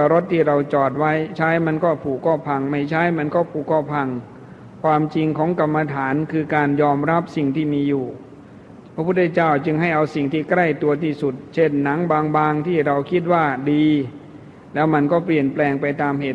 รถที่เราจอดไว้ใช้มันก็ผุก็พังไม่ใช้มันก็ผุก็พังความจริงของกรรมฐานคือการยอมรับสิ่งที่มีอยู่พระพุทธเจ้าจึงให้เอาสิ่งที่ใกล้ตัวที่สุดเช่นหนังบางๆที่เราคิดว่าดีแล้วมันก็เปลี่ยนแปลงไปตามเหตุ